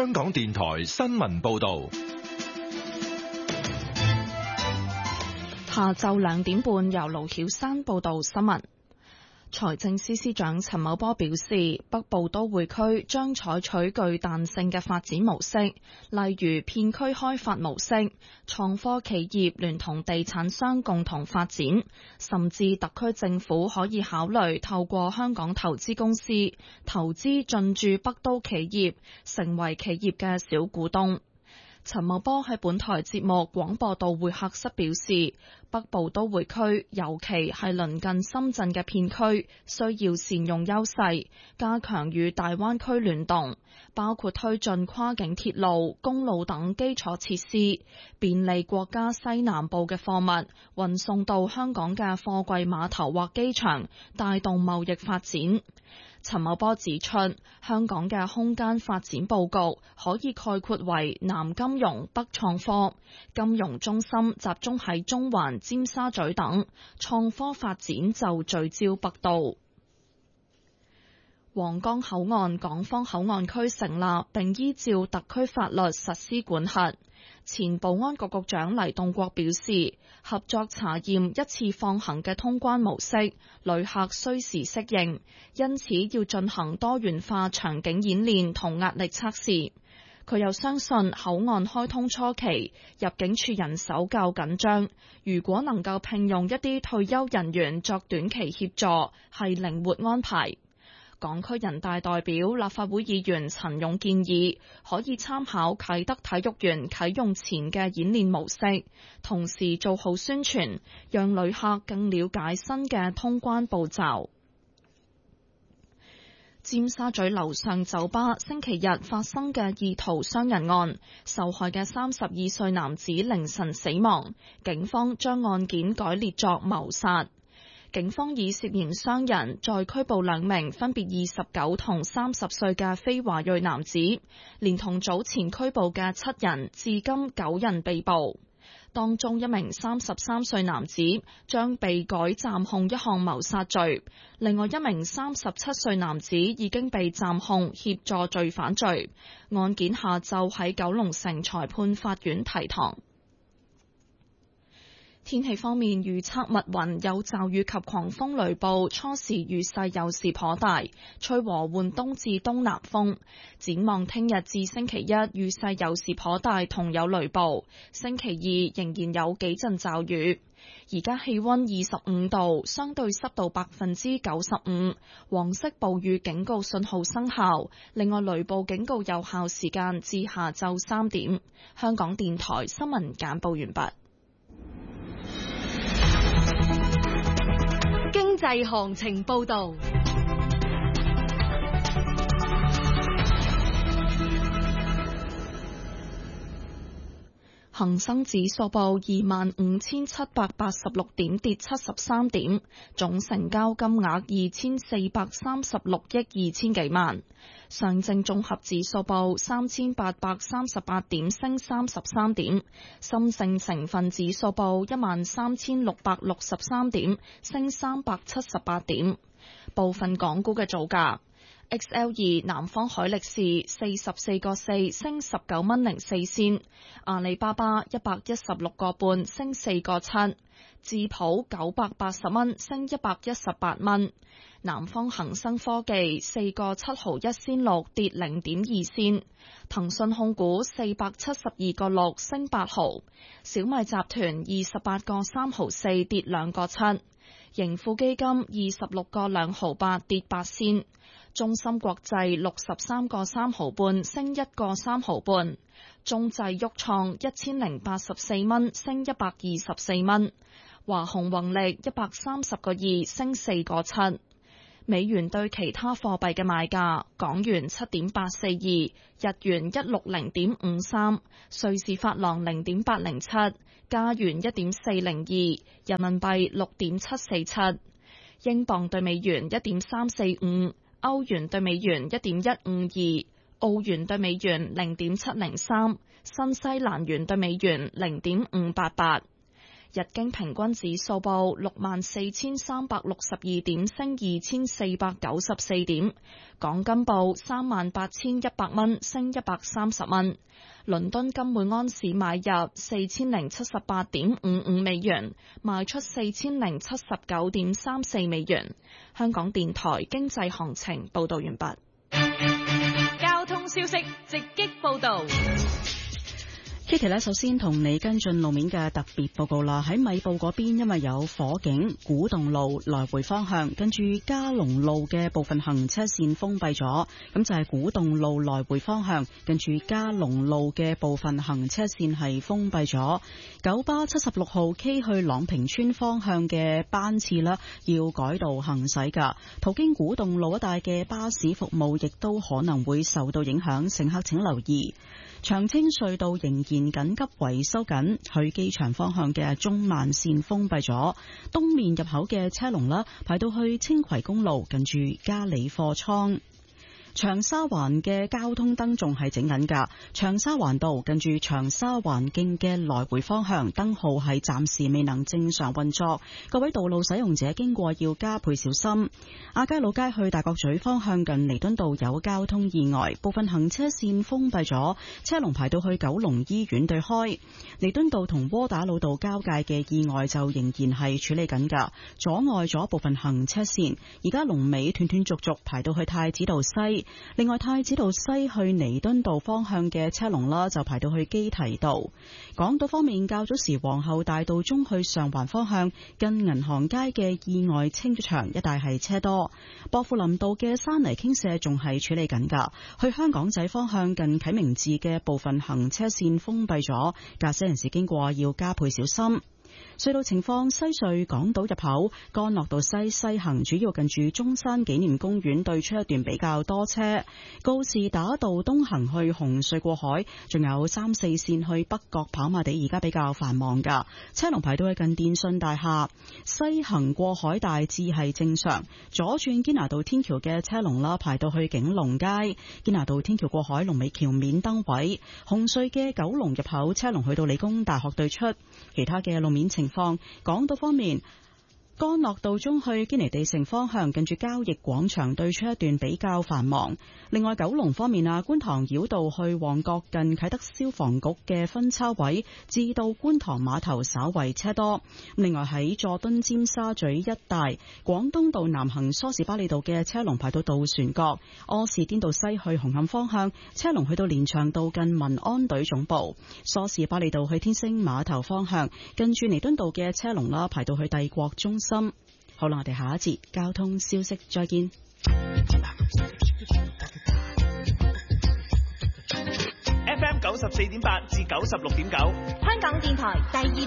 香港電台新聞報道。 下晝2點半，由盧曉山報道新聞。財政司司長陳茂波表示，北部都會區將採取具彈性嘅發展模式，例如片區開發模式，創科企業聯同地產商共同發展，甚至特區政府可以考慮透過香港投資公司投資進駐北都企業，成為企業嘅小股東。陳茂波喺本台節目廣播道會客室表示，北部都會區尤其係鄰近深圳嘅片區，需要善用優勢，加強與大灣區聯動，包括推進跨境鐵路、公路等基礎設施，便利國家西南部嘅貨物運送到香港嘅貨櫃碼頭或機場，帶動貿易發展。陳茂波指出，香港嘅空間發展佈局可以概括為南金融、北創科，金融中心集中喺中環、尖沙咀等，創科發展就聚焦北都。皇崗口岸港方口岸區成立，並依照特區法律實施管轄。前保安局局長黎棟國表示，合作查驗一次放行嘅通關模式，旅客需時適應，因此要進行多元化場景演練同壓力測試。佢又相信口岸開通初期，入境處人手較緊張，如果能夠聘用一啲退休人員作短期協助，係靈活安排。港區人大代表、立法會議員陳勇建議，可以參考啟德體育園啟用前嘅演練模式，同時做好宣傳，讓旅客更了解新嘅通關步驟。尖沙咀樓上酒吧星期日發生嘅意圖傷人案，受害嘅32歲男子凌晨死亡，警方將案件改列作謀殺。警方以涉嫌傷人再拘捕2名分別29同30歲嘅非華裔男子，連同早前拘捕嘅7人，至今9人被捕。當中一名33歲男子將被改暫控一項謀殺罪，另外一名37歲男子已經被暫控協助罪犯罪。案件下晝喺九龍城裁判法院提堂。天氣方面，預測密雲有驟雨及狂風雷暴，初時雨勢有時頗大，吹和緩東至東南風。展望聽日至星期一，雨勢有時頗大，同有雷暴。星期二仍然有幾陣驟雨。而家氣溫25度，相對濕度95%，黃色暴雨警告信號生效。另外，雷暴警告有效時間至下晝3點。香港電台新聞簡報完畢。 經濟行情報道。 恒生指數報25,786點，跌73點，總成交金額2436億2千幾萬。上證綜合指數報3838點，升33點。深證成分指數報13663點，升378點。部分港股嘅造價。XL2 南方海力士44個4升19蚊04仙，阿里巴巴116個半升4個7，智普980蚊升118蚊，南方恒生科技4個7毫1仙6跌0.2仙，騰訊控股472個6升8毫，小米集團28個3毫4跌2個7，盈富基金26個2毫8跌8仙。中芯國際63個3毫半升1個3毫半，中製旭創1084蚊升124蚊，華虹宏力130個2升4個7。美元對其他貨幣嘅賣價：港元7.842，日元160.53，瑞士法郎0.807，加元1.402，人民幣6.747，英鎊對美元1.345。歐元對美元1.152，澳元對美元0.703，新西蘭元對美元0.588。 日經平均指數報64,362點，升2494點。港金報38,100蚊，升130蚊。倫敦金每安士買入4078.55美元，賣出4079.34美元。香港電台經濟行情報道完畢。 交通消息直擊報道。 Kitty 呢，首先同你跟進路面嘅特別報告啦。喺米埔嗰邊，因為有火警，古洞路來回方向跟住嘉龍路嘅部分行車線封閉咗，咁就係古洞路來回方向跟住嘉龍路嘅部分行車線係封閉咗。九巴76號 K 去朗屏村方向嘅班次啦，要改道行駛噶，途經古洞路一帶嘅巴士服務亦都可能會受到影響，乘客請留意。長青隧道仍然緊急維修緊，去機場方向嘅中慢線封閉咗，東面入口嘅車龍啦，排到去青葵公路近住嘉里貨倉。長沙灣嘅交通燈仲係整緊㗎，長沙灣道近住長沙灣徑嘅來回方向燈號係暫時未能正常運作，各位道路使用者經過要加倍小心。亞皆老街去大角咀方向近彌敦道有交通意外，部分行車線封閉咗，車龍排到去九龍醫院對開。彌敦道同窩打老道交界嘅意外就仍然係處理緊㗎，阻礙咗部分行車線，而家龍尾斷斷續續排到去太子道西。另外，太子道西去彌敦道方向嘅車龍啦，就排到去基堤道。港島方面，較早時皇后大道中去上環方向近銀行街嘅意外清咗場，一帶係車多。薄扶林道嘅山泥傾瀉仲係處理緊㗎，去香港仔方向近啟明寺嘅部分行車線封閉咗，駕駛人士經過要加倍小心。隧道情況：西隧港島入口干諾道西行，主要近住中山紀念公園對出一段比較多車；告士打道東行去紅隧過海，仲有3、4線去北角跑馬地，而家比較繁忙噶，車龍排到去近電信大廈。西行過海大致係正常，左轉堅拿道天橋嘅車龍啦，排到去景隆街。堅拿道天橋過海龍尾橋面燈位，紅隧嘅九龍入口車龍去到理工大學對出。其他嘅路面情況，港島方面，干諾道中去堅尼地城方向近住交易廣場對出一段比較繁忙。另外，九龍方面啊，觀塘繞道去旺角近啟德消防局嘅分叉位至到觀塘碼頭稍為車多。另外喺佐敦尖沙咀一帶，廣東道南行梳士巴利道嘅車龍排到渡船角。柯士甸道西去紅磡方向車龍去到連翔道近民安隊總部。梳士巴利道去天星碼頭方向近住彌敦道嘅車龍啦，排到去帝國中心。好啦，我哋下一節交通消息再見。 FM 94.8至96.9， 香港電台第二